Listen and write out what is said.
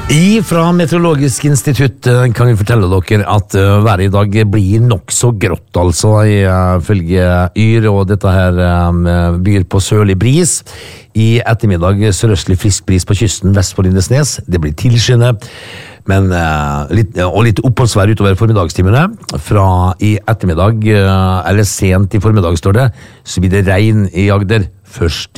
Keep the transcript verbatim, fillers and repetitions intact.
I fra Meteorologisk institutt kan vi fortelle dere at uh, været i dag blir nok så grått, altså, ifølge uh, Yr, og dette her um, byr på sørlig bris. I ettermiddag sørøstlig frisk bris på kysten vest for Lindesnes. Det blir tilskyende, men uh, litt, og litt oppholdsvær utover formiddagstimene. Fra i ettermiddag, uh, eller sent i formiddag, står det, så blir det regn i Agder først